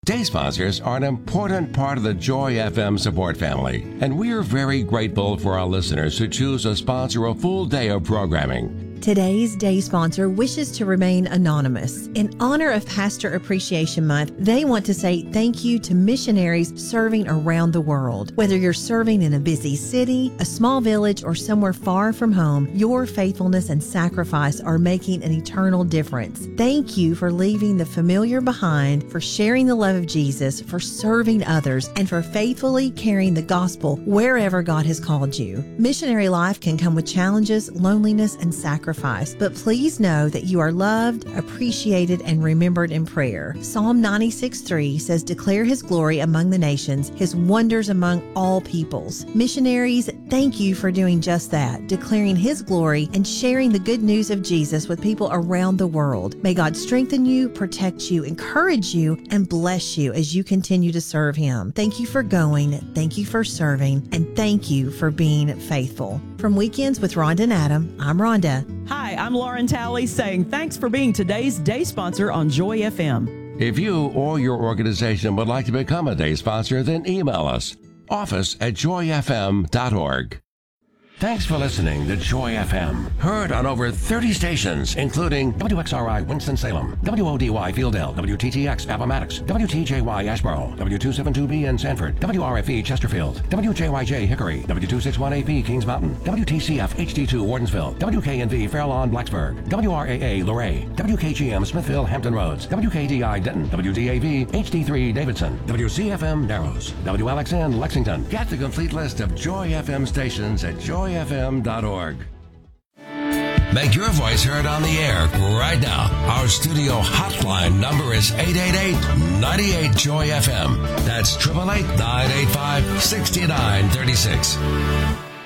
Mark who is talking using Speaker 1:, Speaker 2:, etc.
Speaker 1: Day sponsors are an important part of the Joy FM support family, and we are very grateful for our listeners who choose to sponsor a full day of programming.
Speaker 2: Today's day sponsor wishes to remain anonymous. In honor of Pastor Appreciation Month, they want to say thank you to missionaries serving around the world. Whether you're serving in a busy city, a small village, or somewhere far from home, your faithfulness and sacrifice are making an eternal difference. Thank you for leaving the familiar behind, for sharing the love of Jesus, for serving others, and for faithfully carrying the gospel wherever God has called you. Missionary life can come with challenges, loneliness, and sacrifice. But please know that you are loved, appreciated, and remembered in prayer. Psalm 96:3 says, "Declare His glory among the nations, His wonders among all peoples." Missionaries, thank you for doing just that, declaring His glory and sharing the good news of Jesus with people around the world. May God strengthen you, protect you, encourage you, and bless you as you continue to serve Him. Thank you for going, thank you for serving, and thank you for being faithful. From Weekends with Rhonda and Adam, I'm Rhonda.
Speaker 3: Hi, I'm Lauren Talley saying thanks for being today's day sponsor on Joy FM.
Speaker 1: If you or your organization would like to become a day sponsor, then email us, office@joyfm.org. Thanks for listening to Joy FM. Heard on over 30 stations, including WXRI Winston-Salem, WODY Fieldale, WTTX Appomattox, WTJY Asheboro, W272B in Sanford, WRFE Chesterfield, WJYJ Hickory, W261AP Kings Mountain, WTCF HD2 Wardensville, WKNV Fairlawn Blacksburg, WRAA Luray, WKGM Smithville Hampton Roads, WKDI Denton, WDAV HD3 Davidson, WCFM Narrows, WLXN Lexington. Get the complete list of Joy FM stations at joyfm.org. Make your voice heard on the air right now. Our studio hotline number is 888-98-JOY-FM. That's 888-985-6936.